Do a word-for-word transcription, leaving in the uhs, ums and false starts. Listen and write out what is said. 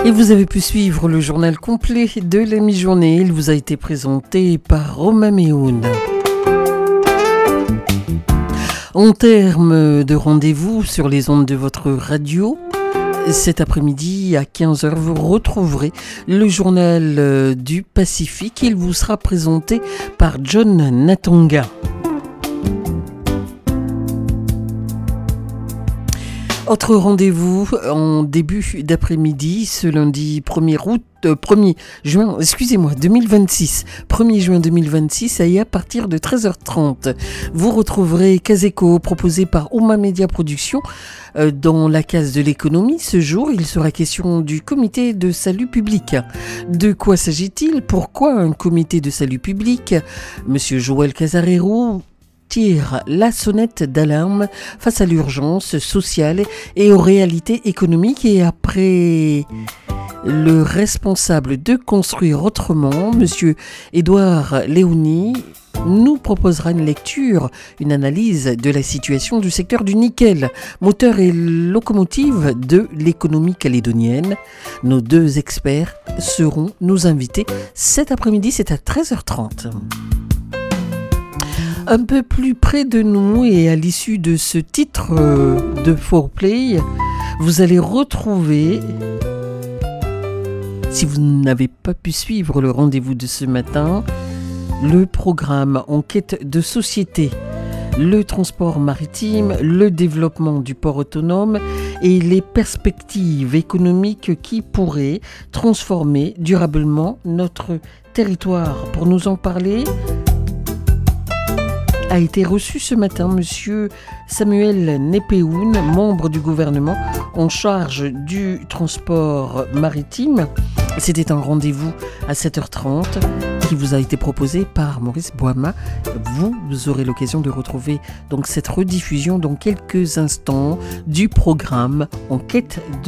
Et vous avez pu suivre le journal complet de la mi-journée. Il vous a été présenté par Romain Méhoun. En termes de rendez-vous sur les ondes de votre radio, cet après-midi à quinze heures, vous retrouverez le journal du Pacifique. Il vous sera présenté par John Natonga. Autre rendez-vous en début d'après-midi, ce lundi premier août, euh, premier juin, excusez-moi, deux mille vingt-six, premier juin deux mille vingt-six, et à partir de treize heures trente, vous retrouverez Caseco proposé par Oma Media Production euh, dans la case de l'économie. Ce jour, il sera question du comité de salut public. De quoi s'agit-il? Pourquoi un comité de salut public? Monsieur Joël Casarero tire la sonnette d'alarme face à l'urgence sociale et aux réalités économiques, et après le responsable de Construire Autrement, monsieur Édouard Léoni, nous proposera une lecture, une analyse de la situation du secteur du nickel, moteur et locomotive de l'économie calédonienne. Nos deux experts seront nos invités cet après-midi, c'est à treize heures trente. Un peu plus près de nous et à l'issue de ce titre de Foreplay, vous allez retrouver, si vous n'avez pas pu suivre le rendez-vous de ce matin, le programme Enquête de société, le transport maritime, le développement du port autonome et les perspectives économiques qui pourraient transformer durablement notre territoire. Pour nous en parler, a été reçu ce matin monsieur Samuel Nepéhoun, membre du gouvernement en charge du transport maritime. C'était un rendez-vous à sept heures trente qui vous a été proposé par Maurice Boima. Vous aurez l'occasion de retrouver donc cette rediffusion dans quelques instants du programme Enquête